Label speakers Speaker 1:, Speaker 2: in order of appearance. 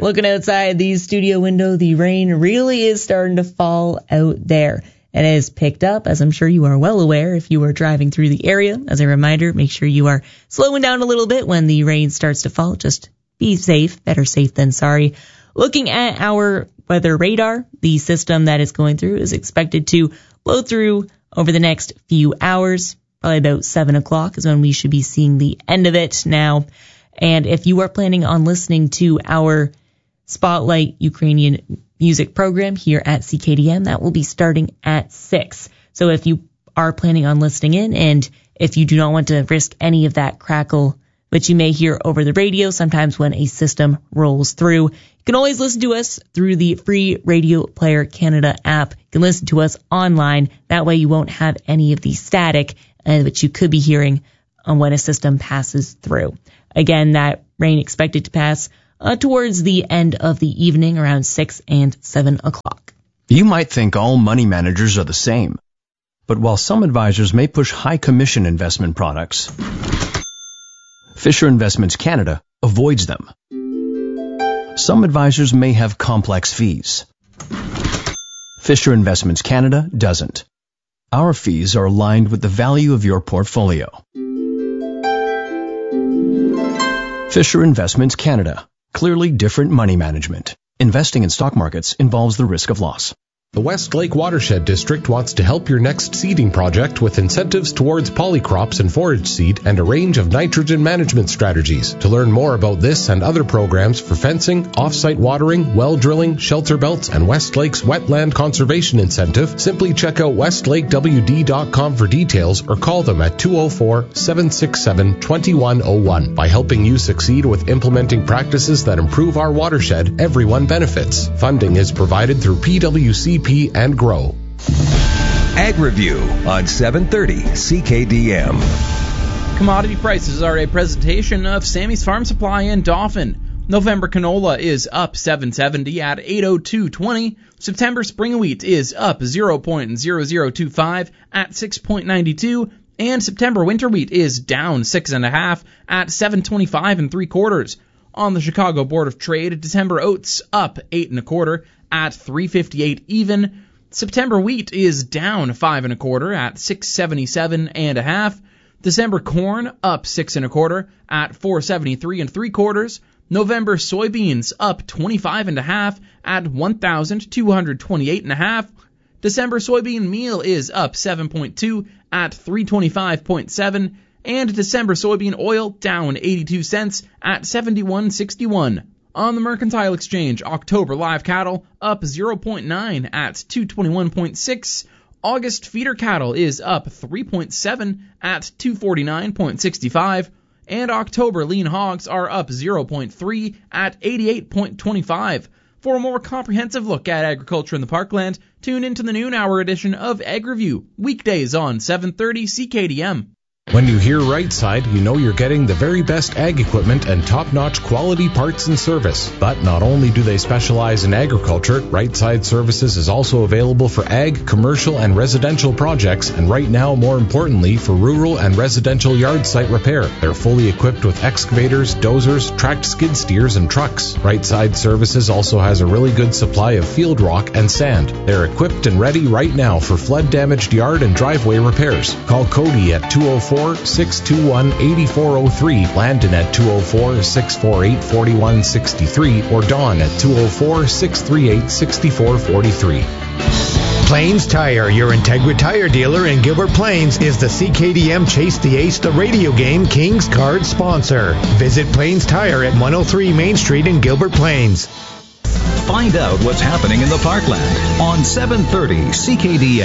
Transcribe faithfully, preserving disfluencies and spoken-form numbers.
Speaker 1: Looking outside the studio window, the rain really is starting to fall out there. It has picked up, as I'm sure you are well aware if you are driving through the area. As a reminder, make sure you are slowing down a little bit when the rain starts to fall. Just be safe. Better safe than sorry. Looking at our weather radar, the system that is going through is expected to blow through over the next few hours. Probably about seven o'clock is when we should be seeing the end of it now. And if you are planning on listening to our Spotlight Ukrainian music program here at C K D M, that will be starting at six. So if you are planning on listening in, and if you do not want to risk any of that crackle that you may hear over the radio sometimes when a system rolls through, you can always listen to us through the free Radio Player Canada app. You can listen to us online. That way you won't have any of the static uh, that you could be hearing on when a system passes through. Again, that rain expected to pass uh, towards the end of the evening around six and seven o'clock.
Speaker 2: You might think all money managers are the same. But while some advisors may push high commission investment products, Fisher Investments Canada avoids them. Some advisors may have complex fees. Fisher Investments Canada doesn't. Our fees are aligned with the value of your portfolio. Fisher Investments Canada. Clearly different money management. Investing in stock markets involves the risk of loss.
Speaker 3: The Westlake Watershed District wants to help your next seeding project with incentives towards polycrops and forage seed and a range of nitrogen management strategies. To learn more about this and other programs for fencing, off-site watering, well drilling, shelter belts, and Westlake's wetland conservation incentive, simply check out westlake w d dot com for details or call them at two oh four, seven six seven, two one oh one. By helping you succeed with implementing practices that improve our watershed, everyone benefits. Funding is provided through P W C and Grow.
Speaker 4: Ag Review on seven thirty C K D M.
Speaker 5: Commodity prices are a presentation of Sammy's Farm Supply in Dauphin. November canola is up seven seventy at eight oh two twenty. September spring wheat is up zero point zero zero two five at six point nine two. And September winter wheat is down six and a half at seven twenty-five and three quarters. On the Chicago Board of Trade, December oats up eight and a quarter at three fifty-eight even. September wheat is down five and a quarter at six seventy-seven and a half. December corn up six and a quarter at four seventy-three and three quarters. November soybeans up twenty-five and a half at one thousand two hundred twenty-eight and a half. December soybean meal is up seven point two at three twenty-five point seven. And December soybean oil down eighty-two cents at seventy-one sixty-one. On the Mercantile Exchange, October live cattle up zero point nine at two twenty-one point six. August feeder cattle is up three point seven at two forty-nine point six five. And October lean hogs are up zero point three at eighty-eight point two five. For a more comprehensive look at agriculture in the Parkland, tune into the noon hour edition of Ag Review, weekdays on seven thirty C K D M.
Speaker 3: When you hear Right Side, you know you're getting the very best ag equipment and top-notch quality parts and service. But not only do they specialize in agriculture, Right Side Services is also available for ag, commercial, and residential projects, and right now, more importantly, for rural and residential yard site repair. They're fully equipped with excavators, dozers, tracked skid steers, and trucks. Right Side Services also has a really good supply of field rock and sand. They're equipped and ready right now for flood-damaged yard and driveway repairs. Call Cody at two oh four, six two one, eight four oh three, Landon at two oh four, six four eight, four one six three, or Dawn at two oh four, six three eight, six four four three.
Speaker 6: Plains Tire, your Integra Tire dealer in Gilbert Plains, is the C K D M Chase the Ace the radio game Kings Card sponsor. Visit Plains Tire at one oh three Main Street in Gilbert Plains.
Speaker 4: Find out what's happening in the Parkland on seven thirty C K D M.